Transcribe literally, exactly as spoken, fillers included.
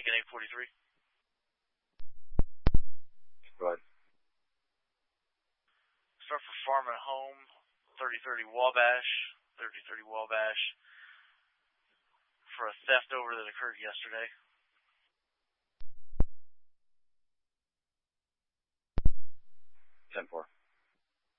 Lincoln eight forty-three. Go ahead. Start for Farm and Home, thirty thirty Wabash, thirty thirty Wabash, for a theft over that occurred yesterday.